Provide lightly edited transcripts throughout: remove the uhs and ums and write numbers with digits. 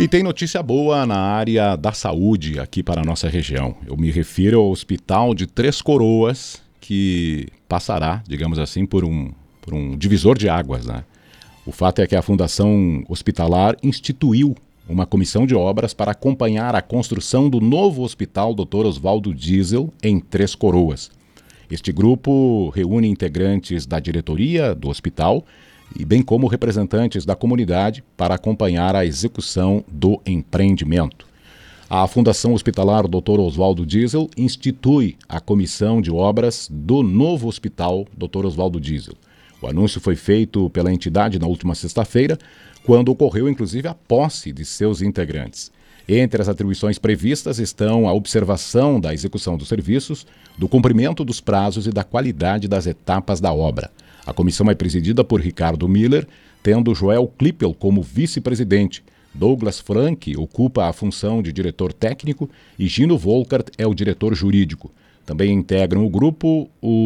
E tem notícia boa na área da saúde aqui para a nossa região. Eu me refiro ao Hospital de Três Coroas, que passará, digamos assim, por um divisor de águas, né? O fato é que a Fundação Hospitalar instituiu uma comissão de obras para acompanhar a construção do novo Hospital Dr. Oswaldo Diesel em Três Coroas. Este grupo reúne integrantes da diretoria do hospital e bem como representantes da comunidade para acompanhar a execução do empreendimento. A Fundação Hospitalar Dr. Oswaldo Diesel institui a comissão de obras do novo Hospital Dr. Oswaldo Diesel. O anúncio foi feito pela entidade na última sexta-feira, quando ocorreu inclusive a posse de seus integrantes. Entre as atribuições previstas estão a observação da execução dos serviços, do cumprimento dos prazos e da qualidade das etapas da obra. A comissão é presidida por Ricardo Miller, tendo Joel Klippel como vice-presidente. Douglas Frank ocupa a função de diretor técnico e Gino Volkart é o diretor jurídico. Também integram o grupo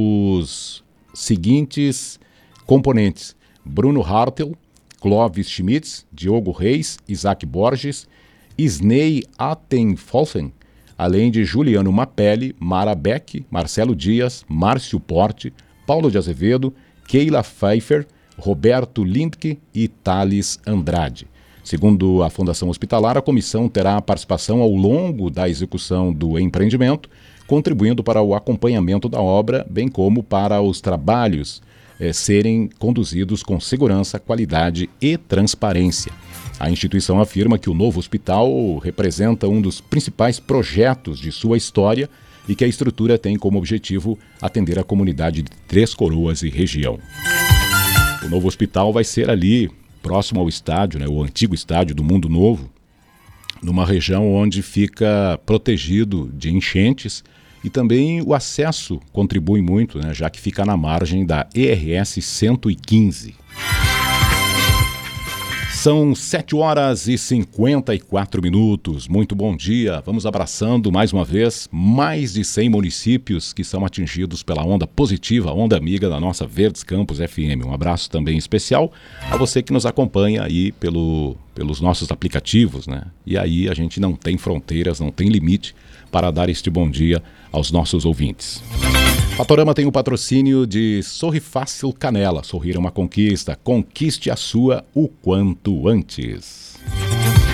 os seguintes componentes: Bruno Hartel, Clovis Schmitz, Diogo Reis, Isaac Borges, Isnei Attenfolsen, além de Juliano Mapelli, Mara Beck, Marcelo Dias, Márcio Porte, Paulo de Azevedo, Keila Pfeiffer, Roberto Lindke e Thales Andrade. Segundo a Fundação Hospitalar, a comissão terá participação ao longo da execução do empreendimento, contribuindo para o acompanhamento da obra, bem como para os trabalhos serem conduzidos com segurança, qualidade e transparência. A instituição afirma que o novo hospital representa um dos principais projetos de sua história e que a estrutura tem como objetivo atender a comunidade de Três Coroas e região. O novo hospital vai ser ali, próximo ao estádio, o antigo estádio do Mundo Novo, numa região onde fica protegido de enchentes. E também o acesso contribui muito, já que fica na margem da ERS 115. São 7h54. Muito bom dia. Vamos abraçando mais uma vez mais de 100 municípios que são atingidos pela onda positiva, onda amiga da nossa Verdes Campos FM. Um abraço também especial a você que nos acompanha aí pelos nossos aplicativos, E aí a gente não tem fronteiras, não tem limite para dar este bom dia aos nossos ouvintes. Fatorama tem o patrocínio de Sorri Fácil Canela. Sorrir é uma conquista. Conquiste a sua o quanto antes.